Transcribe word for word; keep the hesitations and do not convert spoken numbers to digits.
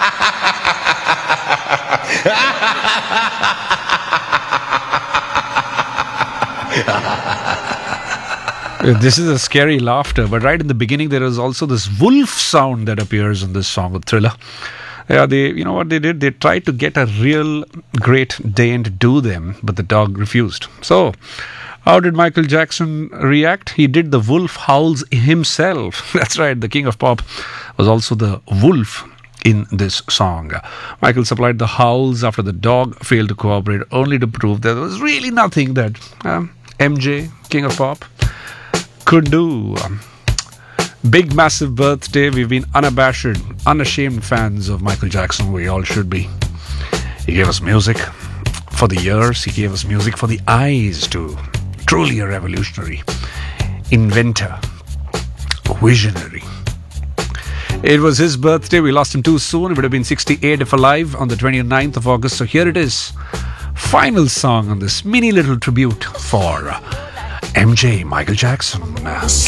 This is a scary laughter, but right in the beginning there is also this wolf sound that appears in this song of Thriller. Yeah, they, you know what they did? They tried to get a real Great Dane to do them, but the dog refused. So, how did Michael Jackson react? He did the wolf howls himself. That's right, the king of pop was also the wolf in this song. Michael supplied the howls after the dog failed to cooperate, only to prove that there was really nothing that um, M J, king of pop, could do. Big massive birthday. We've been unabashed, unashamed fans of Michael Jackson. We all should be. He gave us music for the ears. He gave us music for the eyes too. Truly a revolutionary, inventor, visionary. It was his birthday. We lost him too soon. It would have been sixty-eight if alive on the twenty-ninth of August. So here it is. Final song on this mini little tribute for M J, Michael Jackson.